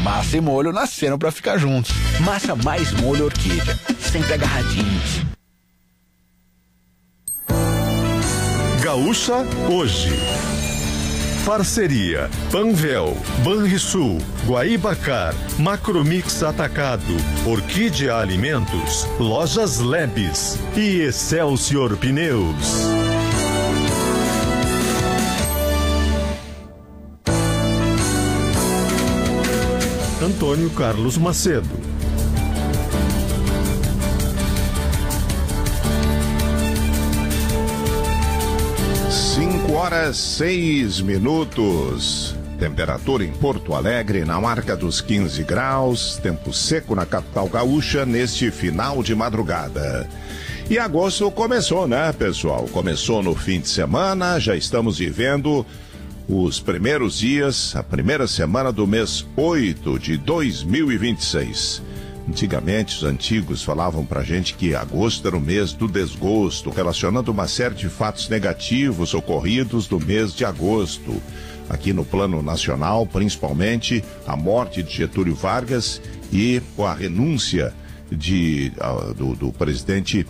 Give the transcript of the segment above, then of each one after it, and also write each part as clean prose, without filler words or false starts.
Massa e molho nasceram pra ficar juntos. Massa mais molho orquídea, sempre agarradinhos. Gaúcha Hoje. Parceria Panvel, Banrisul, Guaibacar, Macromix Atacado, Orquídea Alimentos, Lojas Lebes e Excelsior Pneus. Antônio Carlos Macedo. 5h06. Temperatura em Porto Alegre na marca dos 15 graus. Tempo seco na capital gaúcha neste final de madrugada. E agosto começou, né, pessoal? Começou no fim de semana, já estamos vivendo os primeiros dias, a primeira semana do mês 8 de 2026. Antigamente, os antigos falavam pra gente que agosto era o mês do desgosto, relacionando uma série de fatos negativos ocorridos no mês de agosto. Aqui no plano nacional, principalmente a morte de Getúlio Vargas e a renúncia do presidente...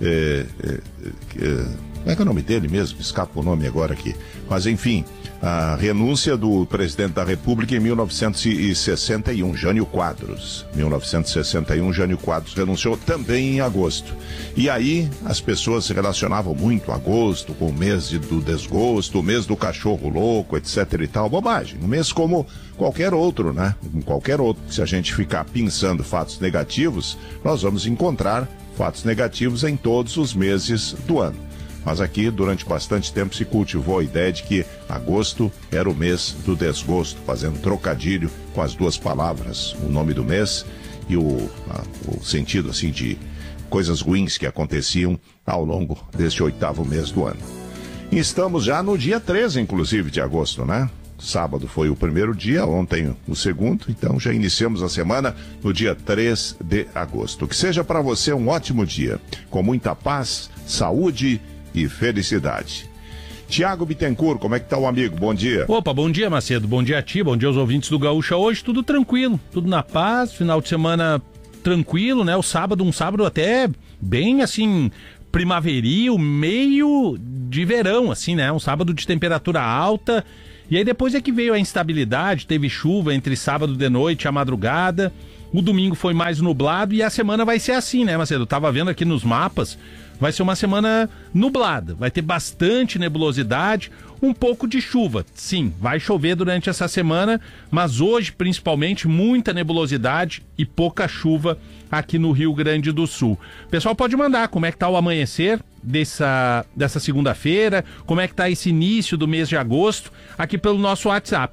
como é que é o nome dele mesmo? Escapa o nome agora aqui. Mas, enfim, a renúncia do presidente da República em 1961, Jânio Quadros. 1961, Jânio Quadros renunciou também em agosto. E aí, as pessoas se relacionavam muito agosto com o mês do desgosto, o mês do cachorro louco, etc e tal. Bobagem. Um mês como qualquer outro, né? Qualquer outro. Se a gente ficar pensando fatos negativos, nós vamos encontrar fatos negativos em todos os meses do ano. Mas aqui, durante bastante tempo, se cultivou a ideia de que agosto era o mês do desgosto, fazendo trocadilho com as duas palavras, o nome do mês e o sentido, assim, de coisas ruins que aconteciam ao longo deste 8º mês do ano. E estamos já no dia 13, inclusive, de agosto, né? Sábado foi o primeiro dia, ontem o segundo, então já iniciamos a semana no dia 3 de agosto. Que seja para você um ótimo dia, com muita paz, saúde e felicidade. Tiago Bittencourt, como é que tá o amigo? Bom dia. Opa, bom dia, Macedo, bom dia a ti, bom dia aos ouvintes do Gaúcha Hoje, tudo tranquilo, tudo na paz, final de semana tranquilo, né? Um sábado até bem assim, primaveril, meio de verão, assim, né? Um sábado de temperatura alta. E aí depois é que veio a instabilidade, teve chuva entre sábado de noite e a madrugada, o domingo foi mais nublado e a semana vai ser assim, né, Macedo? Eu tava vendo aqui nos mapas, vai ser uma semana nublada, vai ter bastante nebulosidade, um pouco de chuva. Sim, vai chover durante essa semana, mas hoje principalmente muita nebulosidade e pouca chuva aqui no Rio Grande do Sul. O pessoal pode mandar como é que tá o amanhecer dessa segunda-feira, como é que tá esse início do mês de agosto, aqui pelo nosso WhatsApp,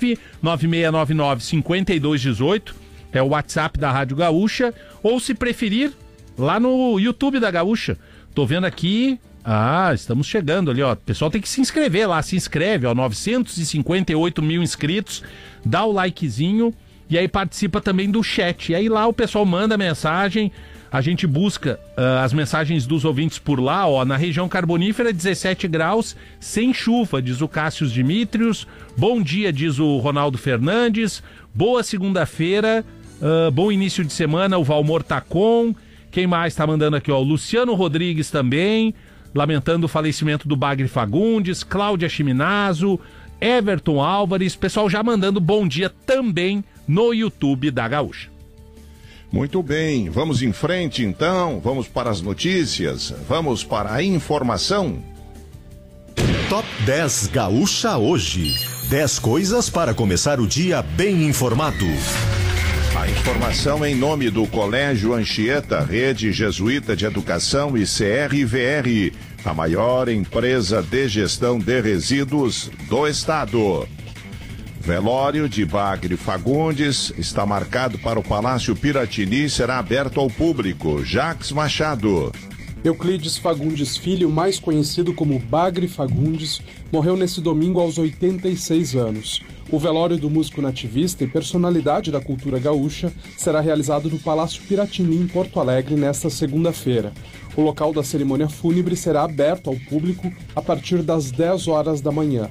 99699-5218, é o WhatsApp da Rádio Gaúcha, ou se preferir, lá no YouTube da Gaúcha. Tô vendo aqui, estamos chegando ali, ó, o pessoal tem que se inscrever lá, se inscreve, ó, 958 mil inscritos, dá o likezinho, e aí participa também do chat, e aí lá o pessoal manda mensagem, a gente busca as mensagens dos ouvintes por lá, ó, na região carbonífera 17 graus, sem chuva, diz o Cássio Dimitrios, bom dia, diz o Ronaldo Fernandes, boa segunda-feira, bom início de semana, o Valmor Tacon, quem mais tá mandando aqui, ó, o Luciano Rodrigues também, lamentando o falecimento do Bagre Fagundes, Cláudia Chiminazo, Everton Álvares, pessoal já mandando bom dia também no YouTube da Gaúcha. Muito bem, vamos em frente então, vamos para as notícias, vamos para a informação. Top 10 Gaúcha Hoje. 10 coisas para começar o dia bem informado. A informação em nome do Colégio Anchieta, Rede Jesuíta de Educação e CRVR, a maior empresa de gestão de resíduos do estado. Velório de Bagre Fagundes está marcado para o Palácio Piratini e será aberto ao público. Jacques Machado. Euclides Fagundes Filho, mais conhecido como Bagre Fagundes, morreu nesse domingo aos 86 anos. O velório do músico nativista e personalidade da cultura gaúcha será realizado no Palácio Piratini, em Porto Alegre, nesta segunda-feira. O local da cerimônia fúnebre será aberto ao público a partir das 10 horas da manhã.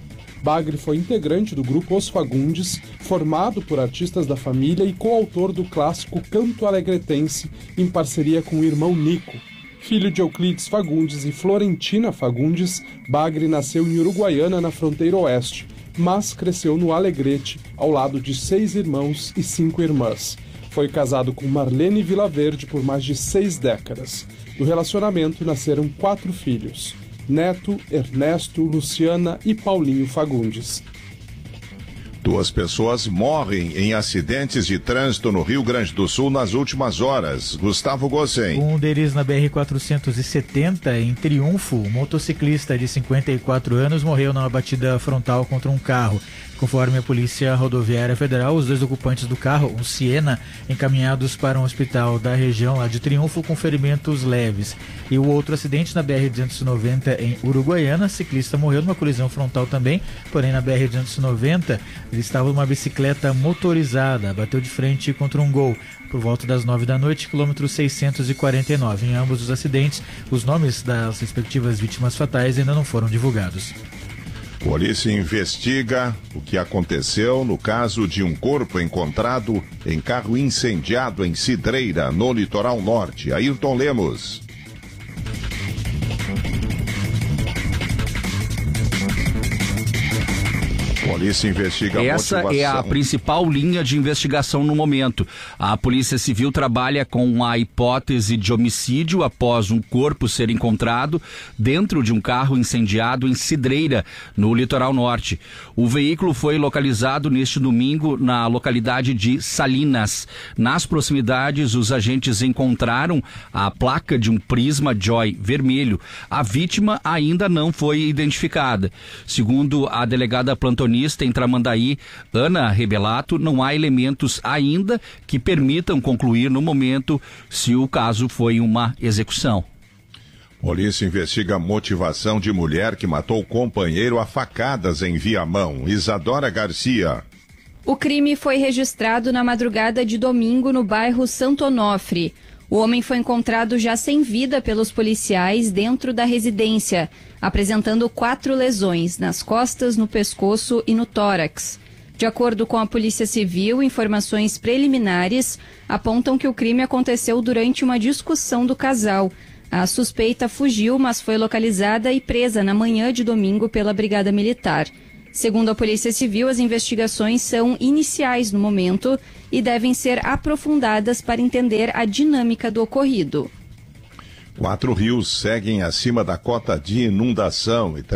Bagre foi integrante do grupo Os Fagundes, formado por artistas da família e coautor do clássico Canto Alegretense, em parceria com o irmão Nico. Filho de Euclides Fagundes e Florentina Fagundes, Bagre nasceu em Uruguaiana, na fronteira oeste, mas cresceu no Alegrete, ao lado de 6 irmãos e 5 irmãs. Foi casado com Marlene Vilaverde por mais de 6 décadas. Do relacionamento nasceram 4 filhos: Neto, Ernesto, Luciana e Paulinho Fagundes. 2 pessoas morrem em acidentes de trânsito no Rio Grande do Sul nas últimas horas. Gustavo Gossen. Um deles na BR-470, em Triunfo. Um motociclista de 54 anos morreu numa batida frontal contra um carro. Conforme a Polícia Rodoviária Federal, os 2 ocupantes do carro, um Siena, encaminhados para um hospital da região lá de Triunfo com ferimentos leves. E o outro acidente na BR-290 em Uruguaiana, ciclista morreu numa colisão frontal também, porém na BR-290 ele estava numa bicicleta motorizada, bateu de frente contra um Gol. Por volta das 9 da noite, quilômetro 649. Em ambos os acidentes, os nomes das respectivas vítimas fatais ainda não foram divulgados. Polícia investiga o que aconteceu no caso de um corpo encontrado em carro incendiado em Cidreira, no litoral norte. Ayrton Lemos. Polícia investiga a Essa motivação. é a principal linha de investigação no momento. A Polícia Civil trabalha com a hipótese de homicídio após um corpo ser encontrado dentro de um carro incendiado em Cidreira, no litoral norte. O veículo foi localizado neste domingo na localidade de Salinas. Nas proximidades, os agentes encontraram a placa de um Prisma Joy vermelho. A vítima ainda não foi identificada. Segundo a delegada plantonista em Tramandaí, Ana Rebelato, não há elementos ainda que permitam concluir no momento se o caso foi uma execução. Polícia investiga a motivação de mulher que matou o companheiro a facadas em Viamão. Isadora Garcia. O crime foi registrado na madrugada de domingo no bairro Santo Onofre. O homem foi encontrado já sem vida pelos policiais dentro da residência, apresentando 4 lesões nas costas, no pescoço e no tórax. De acordo com a Polícia Civil, informações preliminares apontam que o crime aconteceu durante uma discussão do casal. A suspeita fugiu, mas foi localizada e presa na manhã de domingo pela Brigada Militar. Segundo a Polícia Civil, as investigações são iniciais no momento e devem ser aprofundadas para entender a dinâmica do ocorrido. 4 rios seguem acima da cota de inundação e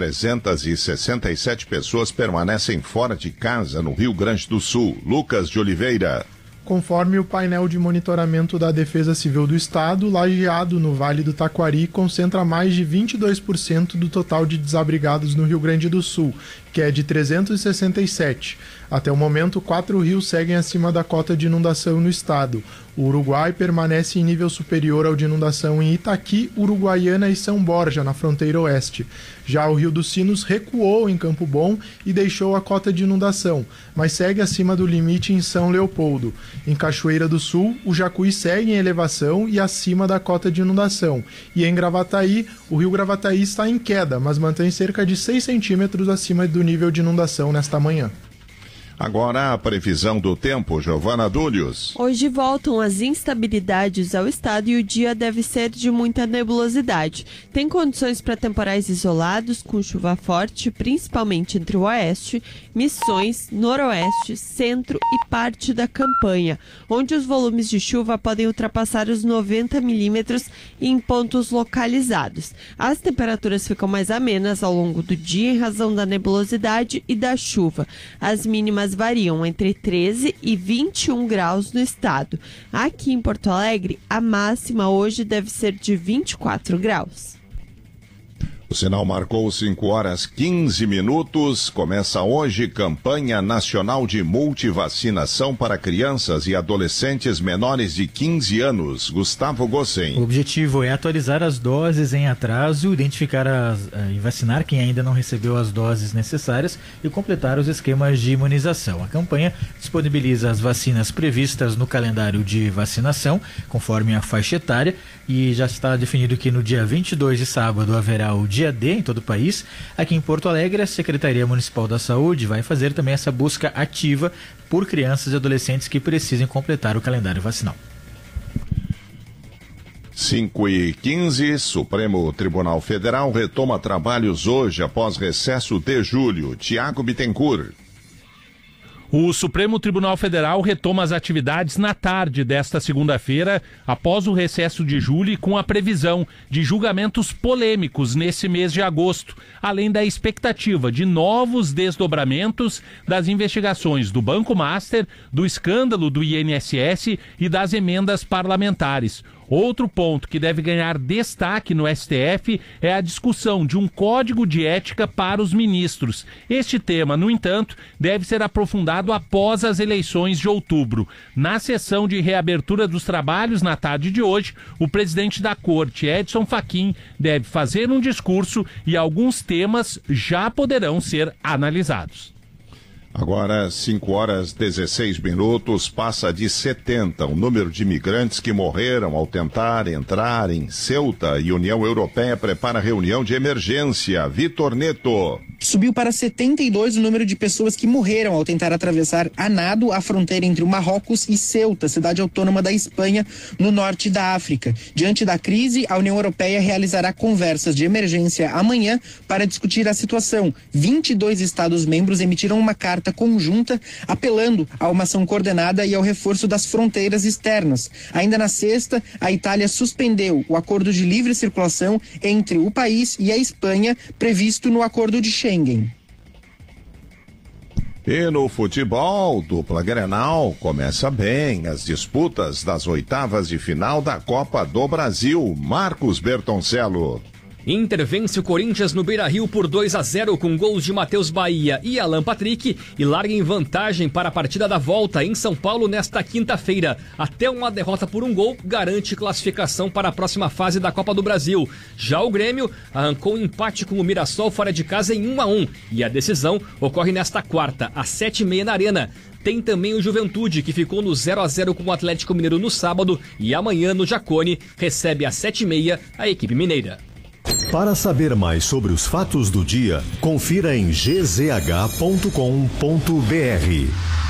367 pessoas permanecem fora de casa no Rio Grande do Sul. Lucas de Oliveira. Conforme o painel de monitoramento da Defesa Civil do Estado, Lajeado, no Vale do Taquari, concentra mais de 22% do total de desabrigados no Rio Grande do Sul, que é de 367. Até o momento, 4 rios seguem acima da cota de inundação no estado. O Uruguai permanece em nível superior ao de inundação em Itaqui, Uruguaiana e São Borja, na fronteira oeste. Já o Rio dos Sinos recuou em Campo Bom e deixou a cota de inundação, mas segue acima do limite em São Leopoldo. Em Cachoeira do Sul, o Jacuí segue em elevação e acima da cota de inundação. E em Gravataí, o rio Gravataí está em queda, mas mantém cerca de 6 centímetros acima do nível de inundação nesta manhã. Agora a previsão do tempo, Giovana Dúlios. Hoje voltam as instabilidades ao estado e o dia deve ser de muita nebulosidade. Tem condições para temporais isolados com chuva forte, principalmente entre o oeste, Missões, noroeste, centro e parte da campanha, onde os volumes de chuva podem ultrapassar os 90 milímetros em pontos localizados. As temperaturas ficam mais amenas ao longo do dia em razão da nebulosidade e da chuva. As mínimas variam entre 13 e 21 graus no estado. Aqui em Porto Alegre, a máxima hoje deve ser de 24 graus. O sinal marcou 5h15. Começa hoje campanha nacional de multivacinação para crianças e adolescentes menores de 15 anos. Gustavo Gossen. O objetivo é atualizar as doses em atraso, identificar e vacinar quem ainda não recebeu as doses necessárias e completar os esquemas de imunização. A campanha disponibiliza as vacinas previstas no calendário de vacinação, conforme a faixa etária, e já está definido que no dia 22 de sábado haverá o dia D em todo o país. Aqui em Porto Alegre, a Secretaria Municipal da Saúde vai fazer também essa busca ativa por crianças e adolescentes que precisem completar o calendário vacinal. 5h15, Supremo Tribunal Federal retoma trabalhos hoje após recesso de julho. Tiago Bittencourt. O Supremo Tribunal Federal retoma as atividades na tarde desta segunda-feira, após o recesso de julho e com a previsão de julgamentos polêmicos nesse mês de agosto, além da expectativa de novos desdobramentos das investigações do Banco Master, do escândalo do INSS e das emendas parlamentares. Outro ponto que deve ganhar destaque no STF é a discussão de um código de ética para os ministros. Este tema, no entanto, deve ser aprofundado após as eleições de outubro. Na sessão de reabertura dos trabalhos na tarde de hoje, o presidente da Corte, Edson Fachin, deve fazer um discurso e alguns temas já poderão ser analisados. Agora, 5h16, passa de 70 o número de imigrantes que morreram ao tentar entrar em Ceuta e União Europeia prepara reunião de emergência. Vitor Neto. Subiu para 72 o número de pessoas que morreram ao tentar atravessar a nado a fronteira entre o Marrocos e Ceuta, cidade autônoma da Espanha, no norte da África. Diante da crise, a União Europeia realizará conversas de emergência amanhã para discutir a situação. 22 Estados-membros emitiram uma carta conjunta apelando a uma ação coordenada e ao reforço das fronteiras externas. Ainda na sexta, a Itália suspendeu o acordo de livre circulação entre o país e a Espanha, previsto no acordo de Schengen. E no futebol, dupla Grenal começa bem as disputas das oitavas de final da Copa do Brasil. Marcos Bertoncello. Inter vence o Corinthians no Beira-Rio por 2-0 com gols de Matheus Bahia e Alan Patrick e larga em vantagem para a partida da volta em São Paulo nesta quinta-feira. Até uma derrota por um gol garante classificação para a próxima fase da Copa do Brasil. Já o Grêmio arrancou um empate com o Mirassol fora de casa em 1-1 e a decisão ocorre nesta quarta, às 7h30 na Arena. Tem também o Juventude, que ficou no 0-0 com o Atlético Mineiro no sábado e amanhã no Jacone recebe às 7h30 a equipe mineira. Para saber mais sobre os fatos do dia, confira em gzh.com.br.